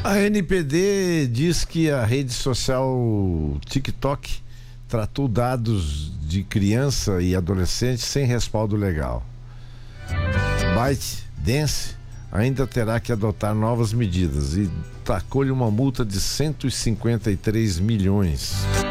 A NPD diz que a rede social TikTok tratou dados de criança e adolescente sem respaldo legal. ByteDance ainda terá que adotar novas medidas e tacou-lhe uma multa de 153 milhões.